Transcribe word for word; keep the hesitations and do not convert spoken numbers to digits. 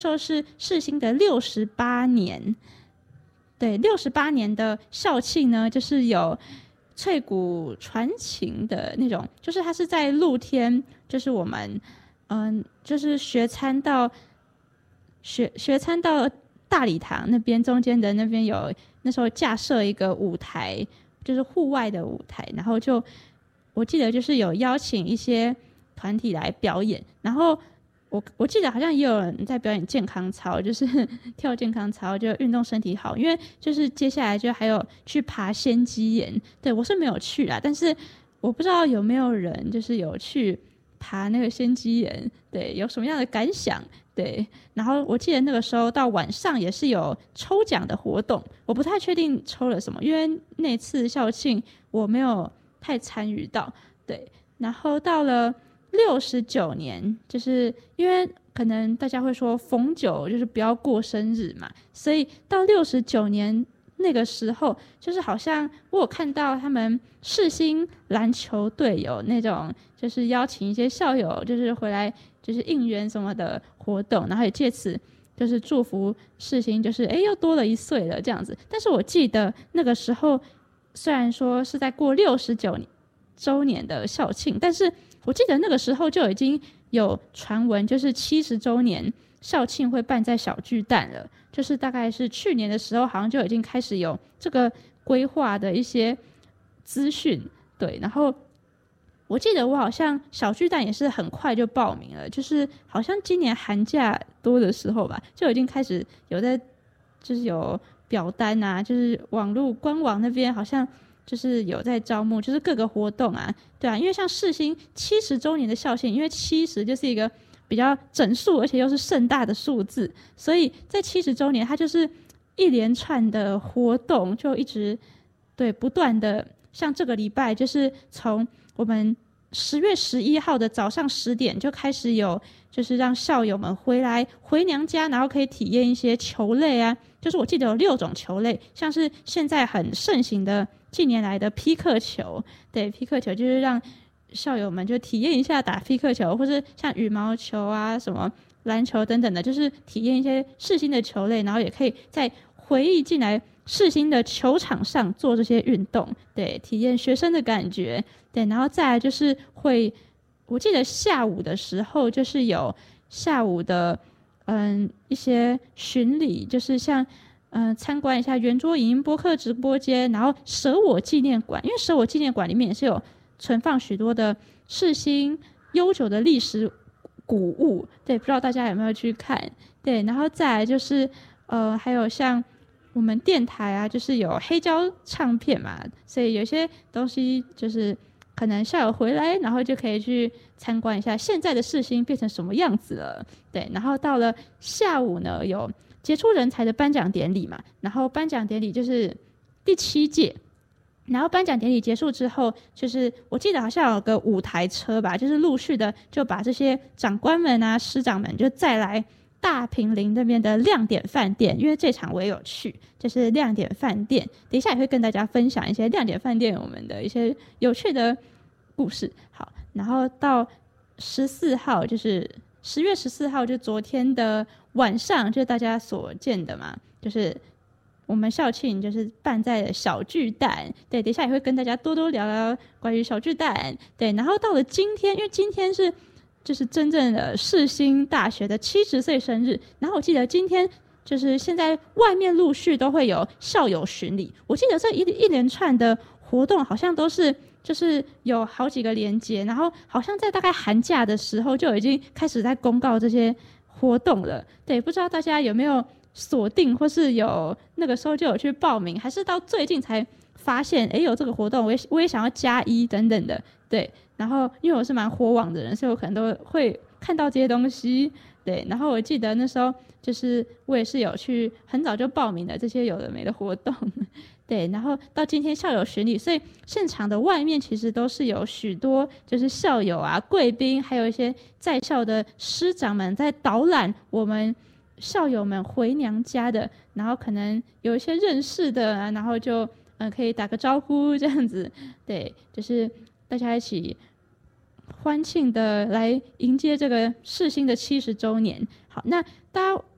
时候是世新的六十八年，对，六十八年的校庆呢，就是有翠谷传情的那种，就是它是在露天，就是我们嗯，就是学餐到学学餐到大礼堂那边中间的那边有那时候架设一个舞台，就是户外的舞台，然后就我记得就是有邀请一些团体来表演，然后我我记得好像也有人在表演健康操，就是跳健康操，就运动身体好。因为就是接下来就还有去爬仙鸡岩，对，我是没有去啦，但是我不知道有没有人就是有去爬那个仙鸡岩，对，有什么样的感想？对，然后我记得那个时候到晚上也是有抽奖的活动，我不太确定抽了什么，因为那次校庆我没有太参与到。对，然后到了六十九年，就是因为可能大家会说逢九就是不要过生日嘛，所以到六十九年那个时候，就是好像我有看到他们世新篮球队有那种就是邀请一些校友就是回来就是应援什么的活动，然后也借此就是祝福世新就是哎又多了一岁了这样子。但是我记得那个时候虽然说是在过六十九周年的校庆，但是我记得那个时候就已经有传闻，就是七十周年校庆会办在小巨蛋了，就是大概是去年的时候，好像就已经开始有这个规划的一些资讯。对，然后我记得我好像小巨蛋也是很快就报名了，就是好像今年寒假多的时候吧，就已经开始有在就是有表单啊，就是网络官网那边好像就是有在招募，就是各个活动啊，对啊，因为像世新七十周年的校庆，因为七十就是一个比较整数，而且又是盛大的数字，所以在七十周年，它就是一连串的活动，就一直对不断的，像这个礼拜就是从我们十月十一号的早上十点就开始有，就是让校友们回来回娘家，然后可以体验一些球类啊，就是我记得有六种球类，像是现在很盛行的。近年来的匹克球，对，匹克球就是让校友们就体验一下打匹克球，或是像羽毛球啊、什么篮球等等的，就是体验一些世新的球类，然后也可以再回忆进来世新的球场上做这些运动，对，体验学生的感觉，对，然后再来就是会，我记得下午的时候就是有下午的嗯一些巡礼，就是像。嗯，参观一下圆桌影音播客直播间，然后舍我纪念馆，因为舍我纪念馆里面也是有存放许多的世新悠久的历史古物，对，不知道大家有没有去看？对，然后再来就是呃，还有像我们电台啊，就是有黑胶唱片嘛，所以有些东西就是可能校友回来，然后就可以去参观一下现在的世新变成什么样子了。对，然后到了下午呢，有。杰出人才的颁奖典礼嘛，然后颁奖典礼就是第七届，然后颁奖典礼结束之后，就是我记得好像有个五台车吧，就是陆续的就把这些长官们啊、师长们就再来大坪林那边的亮点饭店，因为这场我也有去，就是亮点饭店，等一下也会跟大家分享一些亮点饭店我们的一些有趣的故事。好，然后到十四号就是十月十四号，就昨天的。晚上就是大家所见的嘛，就是我们校庆就是办在小巨蛋，对，等一下也会跟大家多多聊聊关于小巨蛋，对，然后到了今天，因为今天是就是真正的世新大学的七十岁生日，然后我记得今天就是现在外面陆续都会有校友巡礼，我记得这一一连串的活动好像都是就是有好几个连结，然后好像在大概寒假的时候就已经开始在公告这些。活动了，对，不知道大家有没有锁定，或是有那个时候就有去报名，还是到最近才发现，哎，有这个活动，我也我也想要加一等等的，对。然后因为我是蛮火网的人，所以我可能都会看到这些东西，对。然后我记得那时候就是我也是有去很早就报名的这些有的没的活动，对。然后到今天校友巡礼，所以现场的外面其实都是有许多就是校友啊、贵宾，还有一些在校的师长们在导览我们校友们回娘家的，然后可能有一些认识的啊，然后就嗯、呃、可以打个招呼这样子，对，就是大家一起欢庆的来迎接这个世新的七十周年。好，那大家